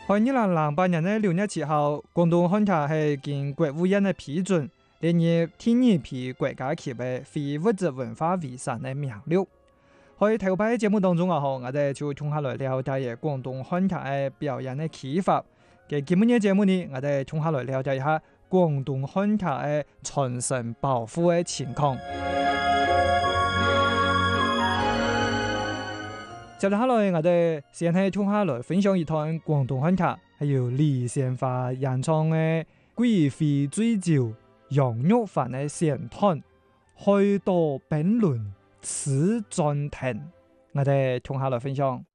2008年嘅6月7號，廣東漢塔係經國務院嘅批准，列入第二批國家級嘅非物質文化遺產嘅名錄。喺頭排節目當中我哋就從下來了解嘅廣東漢塔嘅表演嘅啟發。嘅今日節目呢，我哋從下來了解一下廣東漢塔嘅傳承保護嘅情況。接落下來，我哋先係從下來分享一段廣東漢塔，係由李先發演唱嘅《貴妃醉酒楊玉環》嘅選段，開到本輪此暫停。我哋從下來分享。